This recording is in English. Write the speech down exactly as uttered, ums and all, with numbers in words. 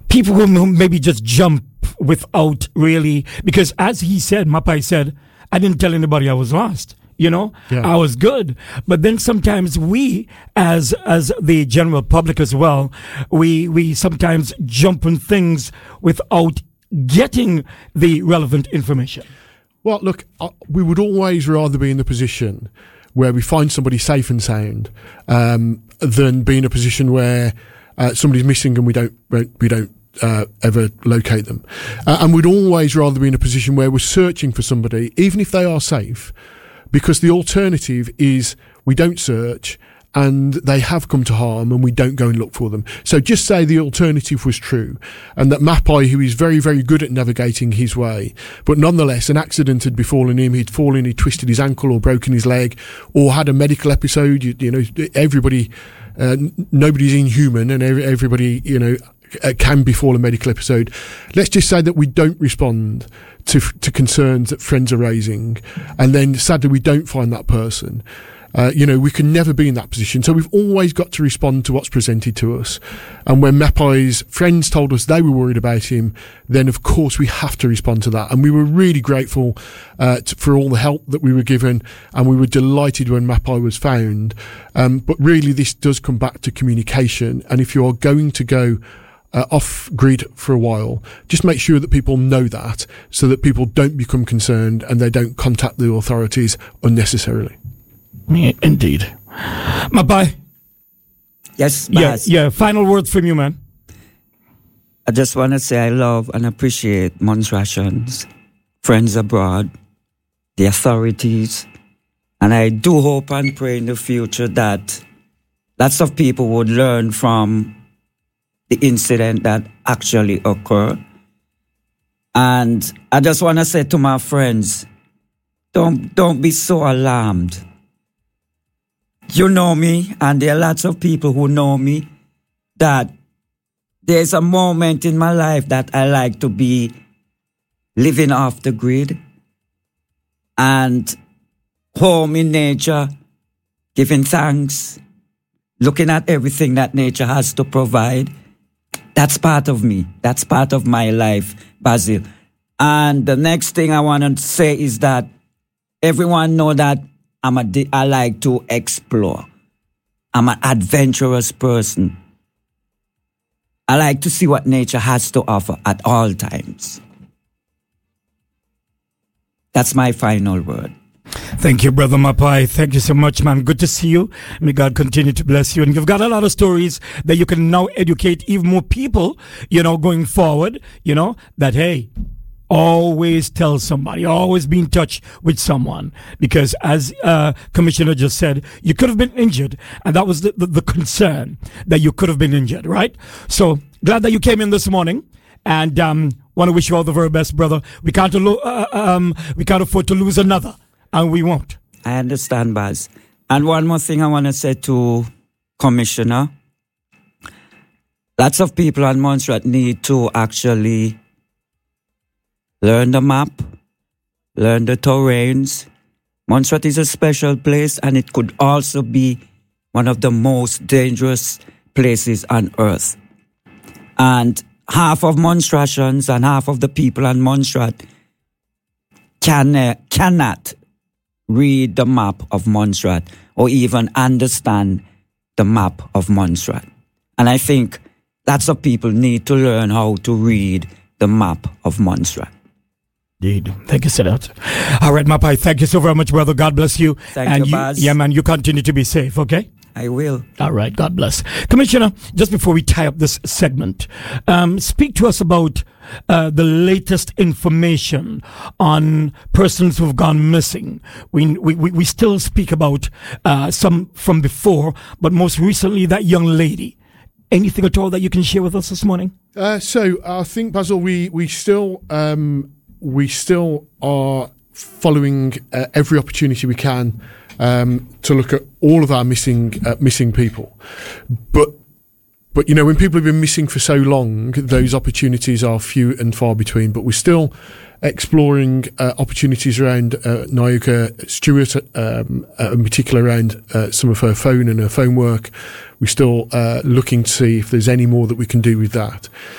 people who maybe just jump without really, because as he said, Mapai said, I didn't tell anybody I was lost. You know, yeah. I was good. But then sometimes we, as as the general public as well, we we sometimes jump on things without getting the relevant information. Well, look, uh, we would always rather be in the position where we find somebody safe and sound um, than be in a position where uh, somebody's missing and we don't we don't uh, ever locate them. Uh, and we'd always rather be in a position where we're searching for somebody, even if they are safe, because the alternative is we don't search and they have come to harm and we don't go and look for them. So just say the alternative was true and that Mapai, who is very, very good at navigating his way, but nonetheless an accident had befallen him, he'd fallen, he twisted his ankle or broken his leg or had a medical episode. You, you know, everybody, uh, nobody's inhuman and every, everybody, you know, uh, can befall a medical episode. Let's just say that we don't respond to to concerns that friends are raising, and then sadly we don't find that person. Uh, you know, we can never be in that position. So we've always got to respond to what's presented to us. And when Mapai's friends told us they were worried about him, then of course we have to respond to that. And we were really grateful uh, to, for all the help that we were given, and we were delighted when Mapai was found. Um, but really this does come back to communication. And if you are going to go Uh, off grid for a while, just make sure that people know that, so that people don't become concerned and they don't contact the authorities unnecessarily. Yeah, indeed. Mapai. Yes, yeah, yeah. Final words from you, man. I just want to say I love and appreciate Montrealans, friends abroad, the authorities, and I do hope and pray in the future that lots of people would learn from the incident that actually occurred. And I just want to say to my friends, don't don't be so alarmed. You know me, and there are lots of people who know me, that there's a moment in my life that I like to be living off the grid and home in nature, giving thanks, looking at everything that nature has to provide. That's part of me. That's part of my life, Basil. And the next thing I want to say is that everyone know that I'm a, I like to explore. I'm an adventurous person. I like to see what nature has to offer at all times. That's my final word. Thank you, Brother Mapai. Thank you so much, man. Good to see you. May God continue to bless you. And you've got a lot of stories that you can now educate even more people, you know, going forward, you know, that, hey, always tell somebody, always be in touch with someone. Because as uh, Commissioner just said, you could have been injured. And that was the, the, the concern, that you could have been injured, right? So glad that you came in this morning. And um, want to wish you all the very best, brother. We can't, lo- uh, um, we can't afford to lose another. And we won't. I understand, Baz. And one more thing I want to say to Commissioner. Lots of people on Montserrat need to actually learn the map, learn the terrains. Montserrat is a special place, and it could also be one of the most dangerous places on earth. And half of Montserratians and half of the people on Montserrat can, uh, cannot read the map of Montserrat or even understand the map of Montserrat. And I think lots of people need to learn how to read the map of Montserrat. Indeed. Thank you, Sedat. All right, Mapai, thank you so very much, brother. God bless you. Thank and you, Baz. Yeah, man, you continue to be safe, okay? I will. All right, God bless. Commissioner, just before we tie up this segment, um, speak to us about uh, the latest information on persons who've gone missing. We we, we still speak about uh, some from before, but most recently that young lady. Anything at all that you can share with us this morning? Uh, so I think, Basil, we we still um, we still are following uh, every opportunity we can um, to look at all of our missing uh, missing people, but. But, you know, when people have been missing for so long, those opportunities are few and far between. But we're still exploring uh, opportunities around uh, Nayoka Stewart, um, uh, in particular around uh, some of her phone and her phone work. We're still uh, looking to see if there's any more that we can do with that.